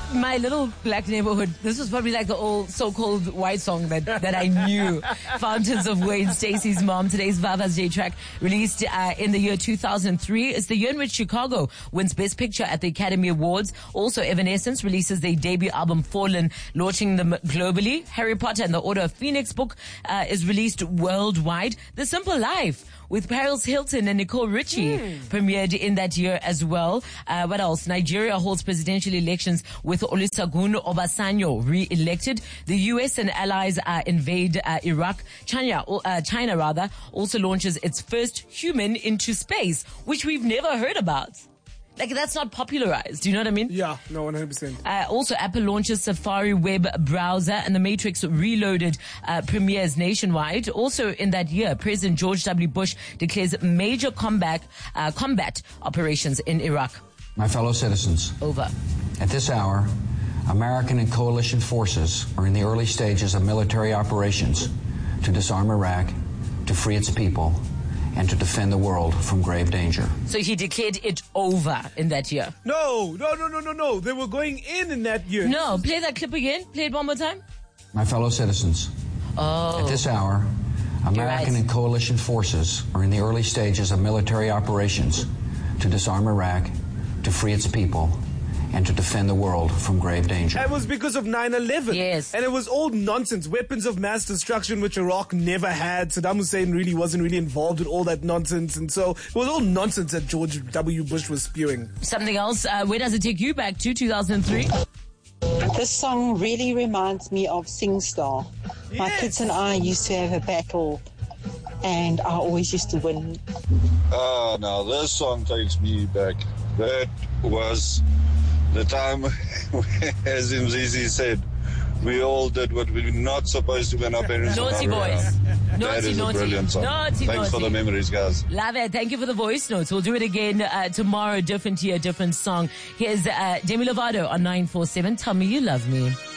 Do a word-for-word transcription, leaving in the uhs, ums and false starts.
My Little Black Neighborhood. This was probably like the old so-called white song that, that I knew. Fountains of Wayne, Stacey's mom. Today's Vava's Day track released uh, in the year two thousand three. It's the year in which Chicago wins Best Picture at the Academy Awards. Also, Evanescence releases their debut album Fallen, launching them globally. Harry Potter and the Order of Phoenix book uh, is released worldwide. The Simple Life with Paris Hilton and Nicole Richie mm. premiered in that year as well. Uh, what else? Nigeria holds presidential elections with Olusegun Obasanjo re-elected. The U S and allies uh, invade uh, Iraq. China, uh, China rather, also launches its first human into space, which we've never heard about. Like, that's not popularized. Do you know what I mean? Yeah, no, one hundred percent. Uh, also, Apple launches Safari web browser, and The Matrix Reloaded uh, premieres nationwide. Also in that year, President George W. Bush declares major combat, uh, combat operations in Iraq. My fellow citizens. Over. At this hour, American and coalition forces are in the early stages of military operations to disarm Iraq, to free its people, and to defend the world from grave danger. So he declared it over in that year? No, no, no, no, no, no. They were going in in that year. No, play that clip again. Play it one more time. My fellow citizens. Oh. At this hour, American right. and coalition forces are in the early stages of military operations to disarm Iraq, to free its people, and to defend the world from grave danger. It was because of nine eleven. Yes. And it was all nonsense. Weapons of mass destruction, which Iraq never had. Saddam Hussein really wasn't really involved with all that nonsense. And so it was all nonsense that George W. Bush was spewing. Something else. Uh, where does it take you back to? two thousand three? This song really reminds me of SingStar. Yes. My kids and I used to have a battle, and I always used to win. Ah, uh, now this song takes me back. That was the time, as Mzizi said, we all did what we were not supposed to when our parents were Naughty not boys. around. Naughty, that is naughty. a brilliant song. Naughty, Thanks naughty. for the memories, guys. Love it. Thank you for the voice notes. We'll do it again uh, tomorrow. Different year, different song. Here's uh, Demi Lovato on nine four seven. Tell me you love me.